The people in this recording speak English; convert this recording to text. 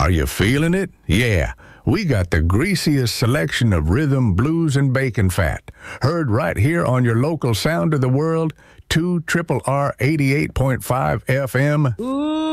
Are you feeling it? Yeah. We got the greasiest selection of rhythm, blues, and bacon fat. Heard right here on your local sound of the world, 2 R R 88.5 FM. Ooh.